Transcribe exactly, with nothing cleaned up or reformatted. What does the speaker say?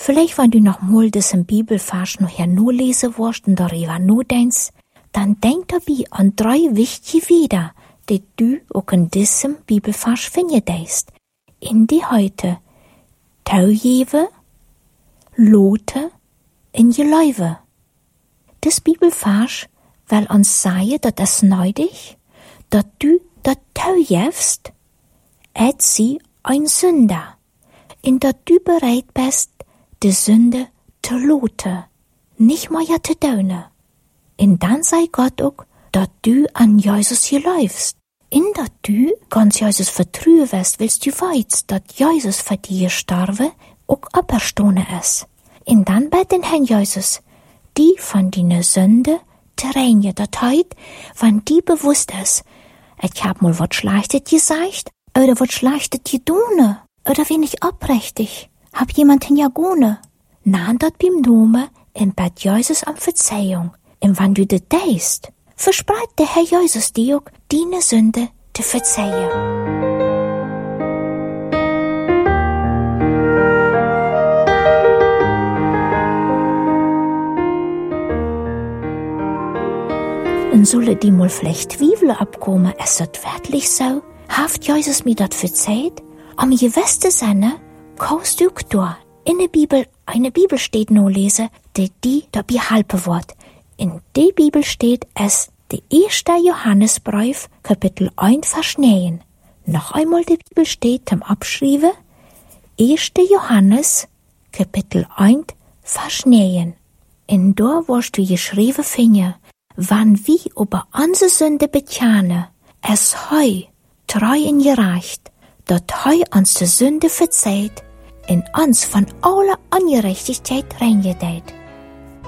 Vielleicht, wenn du noch mal diesen Bibelvers noch nur lesen wirst und darüber nachdenkst, dann denk dabei an drei wichtige Weder, die du auch in diesem Bibelvers findest. In die heute Taujewe, Lote in Geläuwe. Das Bibelvers will uns sagen, dass es nötig, dass du das taujewst, et sie ein Sünder, in dass du bereit bist, die Sünde zu loten, nicht mehr ja zu tun. Und dann sei Gott auch, dass du an Jesus geläufst. In dass du ganz Jesus vertrauen wirst, willst du weißt, dass Jesus für dich gestorben, auch auferstanden ist. Und dann bei den Herrn Jesus, die von deiner Sünde zu reinigen. Das heißt, wenn die bewusst ist, ich hab mal was Schlechtes gesagt, oder was Schlechtes getan, oder bin ich abrechtig, hab jemanden ja gone. Nein, dat beim Namen und bat Jesus um Verzeihung. Und wenn du das denkst, verspreit der Herr Jesus dir auch, deine Sünde zu verzeihen. Und solle die mal vielleicht Zwiebeln abkommen, ist das wirklich so? Haft Jesus mir das verzeiht? Am gewissen Sinne kannst du da in der Bibel eine Bibel steht noch lesen, die die dabei helfen wird. In der Bibel steht es, der erste Johannesbrief, Kapitel eins, Vers neun. Noch einmal die Bibel steht zum Abschreiben, erste Johannes, Kapitel eins, Vers neun. In da wirst du geschrieben finden, wann wir über unsere Sünde bekennen, es heu treu und gerecht, dat heu uns die Sünde verzeiht, in uns von aller Ungerechtigkeit reingedet.